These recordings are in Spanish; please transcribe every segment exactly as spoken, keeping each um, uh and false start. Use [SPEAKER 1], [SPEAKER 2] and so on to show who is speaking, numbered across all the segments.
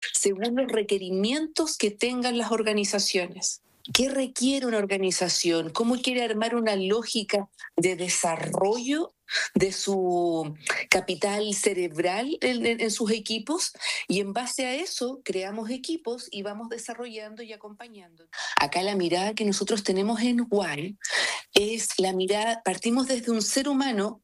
[SPEAKER 1] según los requerimientos que tengan las organizaciones. ¿Qué requiere una organización? ¿Cómo quiere armar una lógica de desarrollo de su capital cerebral en, en- en sus equipos? Y en base a eso creamos equipos y vamos desarrollando y acompañando. Acá la mirada que nosotros tenemos en WAI es la mirada, partimos desde un ser humano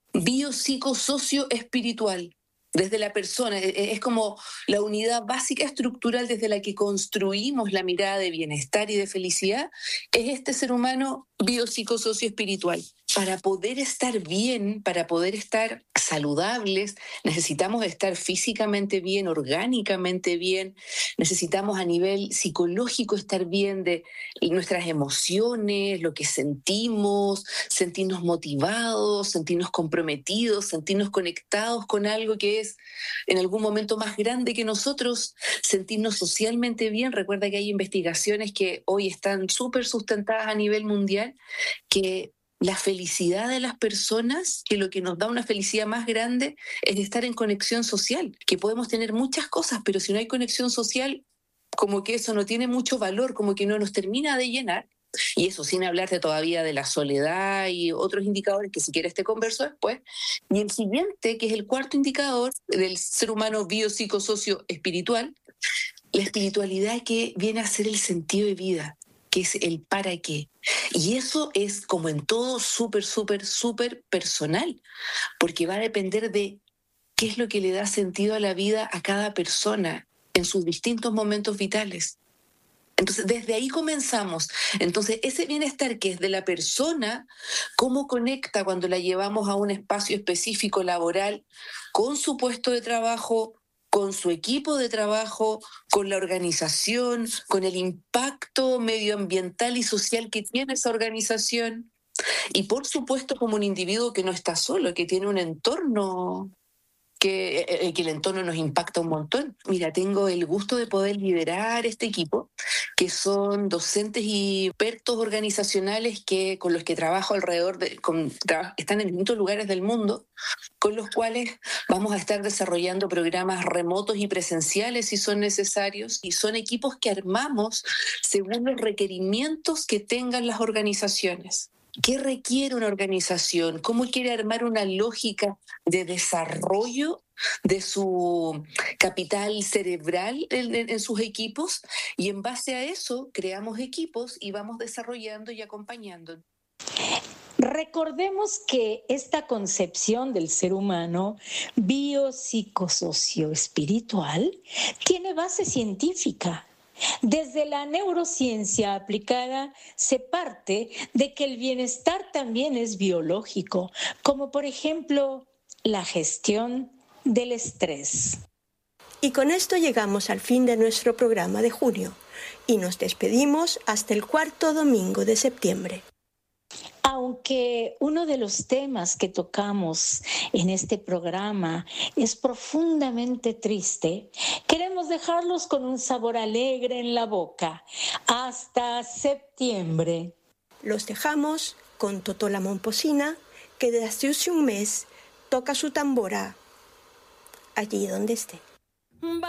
[SPEAKER 1] biopsicosocio-espiritual, desde la persona, e- e- es como la unidad básica estructural desde la que construimos la mirada de bienestar y de felicidad, es este ser humano biopsicosocio-espiritual. Para poder estar bien, para poder estar saludables, necesitamos estar físicamente bien, orgánicamente bien, necesitamos a nivel psicológico estar bien de nuestras emociones, lo que sentimos, sentirnos motivados, sentirnos comprometidos, sentirnos conectados con algo que es en algún momento más grande que nosotros, sentirnos socialmente bien. Recuerda que hay investigaciones que hoy están súper sustentadas a nivel mundial, que la felicidad de las personas, que lo que nos da una felicidad más grande es estar en conexión social, que podemos tener muchas cosas, pero si no hay conexión social, como que eso no tiene mucho valor, como que no nos termina de llenar. Y eso sin hablarte todavía de la soledad y otros indicadores que si quieres te converso después. Y el siguiente, que es el cuarto indicador del ser humano biopsicosocio espiritual, la espiritualidad que viene a ser el sentido de vida, que es el para qué. Y eso es, como en todo, súper, súper, súper personal, porque va a depender de qué es lo que le da sentido a la vida a cada persona en sus distintos momentos vitales. Entonces, desde ahí comenzamos. Entonces, ese bienestar que es de la persona, cómo conecta cuando la llevamos a un espacio específico laboral con su puesto de trabajo, con su equipo de trabajo, con la organización, con el impacto medioambiental y social que tiene esa organización. Y por supuesto, como un individuo que no está solo, que tiene un entorno que, eh, que el entorno nos impacta un montón. Mira, tengo el gusto de poder liderar este equipo, que son docentes y expertos organizacionales que, con los que trabajo alrededor de, con, tra- están en distintos lugares del mundo, con los cuales vamos a estar desarrollando programas remotos y presenciales si son necesarios, y son equipos que armamos según los requerimientos que tengan las organizaciones. ¿Qué requiere una organización? ¿Cómo quiere armar una lógica de desarrollo de su capital cerebral en, en- en sus equipos? Y en base a eso creamos equipos y vamos desarrollando y acompañando.
[SPEAKER 2] Recordemos que esta concepción del ser humano biopsicosocioespiritual tiene base científica. Desde la neurociencia aplicada se parte de que el bienestar también es biológico, como por ejemplo la gestión del estrés.
[SPEAKER 3] Y con esto llegamos al fin de nuestro programa de junio y nos despedimos hasta el cuarto domingo de septiembre.
[SPEAKER 2] Aunque uno de los temas que tocamos en este programa es profundamente triste, queremos dejarlos con un sabor alegre en la boca. Hasta septiembre.
[SPEAKER 3] Los dejamos con Totola Momposina, que desde hace un mes toca su tambora allí donde esté.